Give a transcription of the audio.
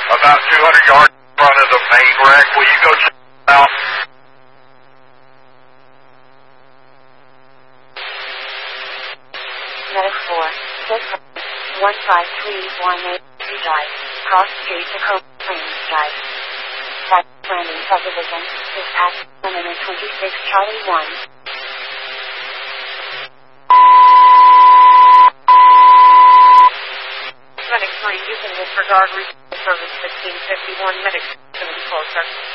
about 200 yards in front of the main wreck. Will you go check it out? Medic 4, 15318 Drive, Cross Street, Tacoma Plains Drive. That landing subdivision is at 126 Charlie 1. Medic 3, you can disregard service 1551. Medic 70 closer.